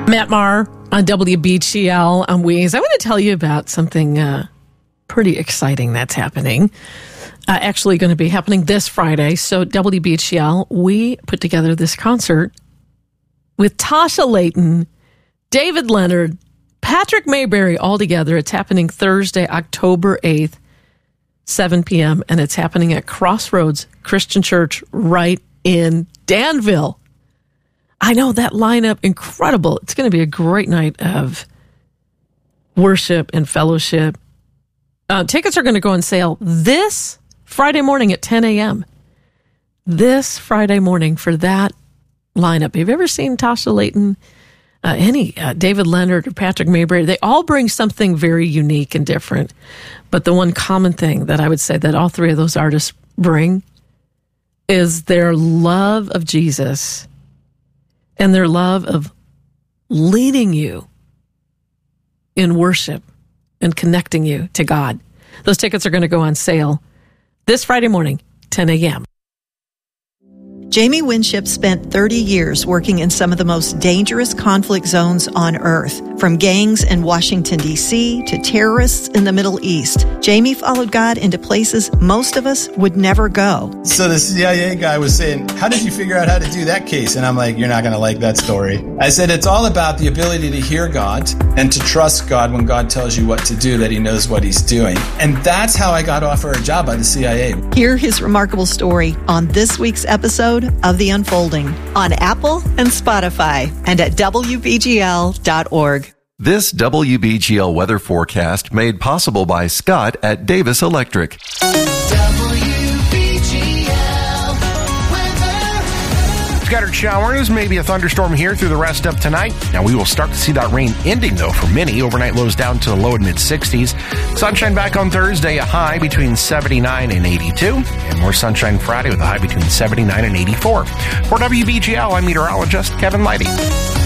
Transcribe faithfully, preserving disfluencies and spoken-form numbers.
Matt Maher on W B G L on Wheeze. I want to tell you about something uh, pretty exciting that's happening. Uh, actually going to be happening this Friday. So W B G L, we put together this concert with Tasha Layton, David Leonard, Patrick Mayberry all together. It's happening Thursday, October eighth, seven p.m., and it's happening at Crossroads Christian Church right in Danville. I know that lineup, incredible. It's going to be a great night of worship and fellowship. Uh, tickets are going to go on sale this Friday morning at ten a.m. This Friday morning for that lineup. Have you ever seen Tasha Layton, uh, any uh, David Leonard or Patrick Mayberry? They all bring something very unique and different. But the one common thing that I would say that all three of those artists bring is their love of Jesus and their love of leading you in worship and connecting you to God. Those tickets are going to go on sale this Friday morning, ten a.m. Jamie Winship spent thirty years working in some of the most dangerous conflict zones on Earth, from gangs in Washington, D C to terrorists in the Middle East. Jamie followed God into places most of us would never go. So the C I A guy was saying, how did you figure out how to do that case? And I'm like, you're not going to like that story. I said, it's all about the ability to hear God and to trust God when God tells you what to do, that he knows what he's doing. And that's how I got offered a job by the C I A. Hear his remarkable story on this week's episode of The Unfolding on Apple and Spotify and at W B G L dot org. This W B G L weather forecast made possible by Scott at Davis Electric. Scattered showers, maybe a thunderstorm here through the rest of tonight. Now we will start to see that rain ending, though, for many. Overnight lows down to the low and mid-sixties. Sunshine back on Thursday, a high between seventy-nine and eighty-two. And more sunshine Friday with a high between seventy-nine and eighty-four. For W B G L, I'm meteorologist Kevin Lighty.